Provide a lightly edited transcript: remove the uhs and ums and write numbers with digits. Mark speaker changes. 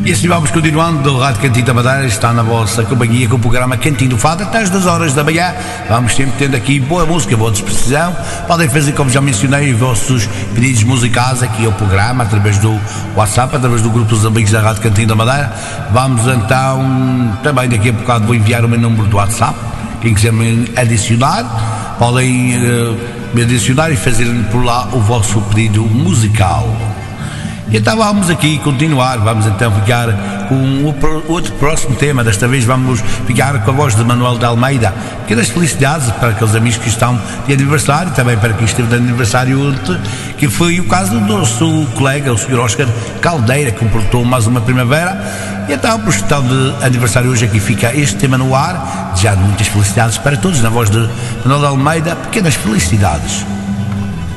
Speaker 1: E assim vamos continuando. O Rádio Cantinho da Madeira está na vossa companhia com o programa Cantinho do Fado até às 2 horas da manhã. Vamos sempre tendo aqui boa música, boa disposição. Podem fazer, como já mencionei, os vossos pedidos musicais aqui ao programa, através do WhatsApp, através do grupo dos amigos da Rádio Cantinho da Madeira. Vamos então, também daqui a bocado vou enviar o meu número do WhatsApp. Quem quiser me adicionar, podem me adicionar e fazer por lá o vosso pedido musical. E então vamos aqui continuar, vamos então ficar com outro próximo tema. Desta vez vamos ficar com a voz de Manuel de Almeida. Pequenas felicidades para aqueles amigos que estão de aniversário, também para quem esteve de aniversário ontem, que foi o caso do nosso colega, o Sr. Oscar Caldeira, que completou mais uma primavera. E então, por estar de aniversário hoje, aqui fica este tema no ar. Já muitas felicidades para todos, na voz de Manuel de Almeida, Pequenas Felicidades.